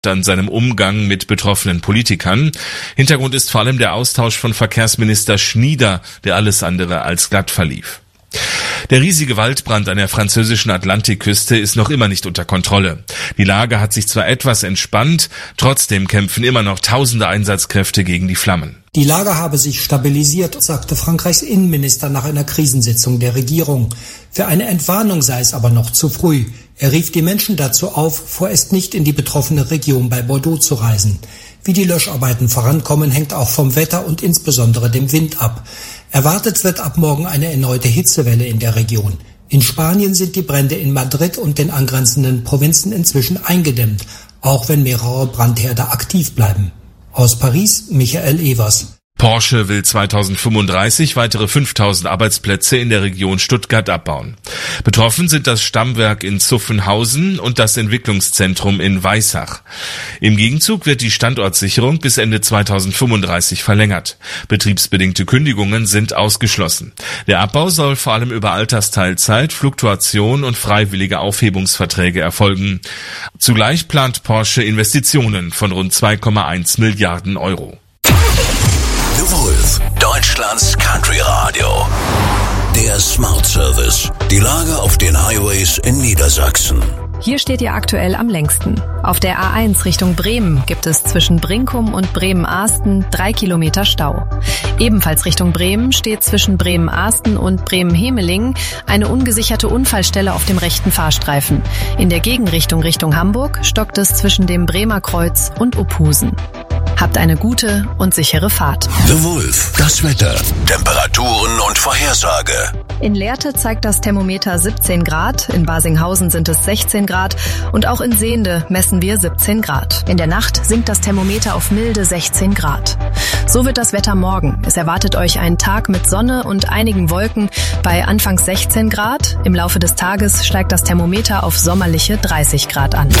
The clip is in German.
an seinem Umgang mit betroffenen Politikern. Hintergrund ist vor allem der Austausch von Verkehrsminister Schnieder, der alles andere als glatt verlief. Der riesige Waldbrand an der französischen Atlantikküste ist noch immer nicht unter Kontrolle. Die Lage hat sich zwar etwas entspannt, trotzdem kämpfen immer noch tausende Einsatzkräfte gegen die Flammen. Die Lage habe sich stabilisiert, sagte Frankreichs Innenminister nach einer Krisensitzung der Regierung. Für eine Entwarnung sei es aber noch zu früh. Er rief die Menschen dazu auf, vorerst nicht in die betroffene Region bei Bordeaux zu reisen. Wie die Löscharbeiten vorankommen, hängt auch vom Wetter und insbesondere dem Wind ab. Erwartet wird ab morgen eine erneute Hitzewelle in der Region. In Spanien sind die Brände in Madrid und den angrenzenden Provinzen inzwischen eingedämmt, auch wenn mehrere Brandherde aktiv bleiben. Aus Paris, Michael Evers. Porsche will 2035 weitere 5000 Arbeitsplätze in der Region Stuttgart abbauen. Betroffen sind das Stammwerk in Zuffenhausen und das Entwicklungszentrum in Weissach. Im Gegenzug wird die Standortsicherung bis Ende 2035 verlängert. Betriebsbedingte Kündigungen sind ausgeschlossen. Der Abbau soll vor allem über Altersteilzeit, Fluktuation und freiwillige Aufhebungsverträge erfolgen. Zugleich plant Porsche Investitionen von rund 2,1 Milliarden Euro. The Wolf, Deutschlands Country Radio. Der Smart Service. Die Lage auf den Highways in Niedersachsen. Hier steht ihr aktuell am längsten. Auf der A1 Richtung Bremen gibt es zwischen Brinkum und Bremen-Ahsten 3 Kilometer Stau. Ebenfalls Richtung Bremen steht zwischen Bremen-Ahsten und Bremen-Hemeling eine ungesicherte Unfallstelle auf dem rechten Fahrstreifen. In der Gegenrichtung Richtung Hamburg stockt es zwischen dem Bremer Kreuz und Ophusen. Habt eine gute und sichere Fahrt. The Wolf, das Wetter, Temperaturen und Vorhersage. In Lehrte zeigt das Thermometer 17 Grad, in Basinghausen sind es 16 Grad und auch in Sehnde messen wir 17 Grad. In der Nacht sinkt das Thermometer auf milde 16 Grad. So wird das Wetter morgen. Es erwartet euch ein Tag mit Sonne und einigen Wolken bei anfangs 16 Grad. Im Laufe des Tages steigt das Thermometer auf sommerliche 30 Grad an.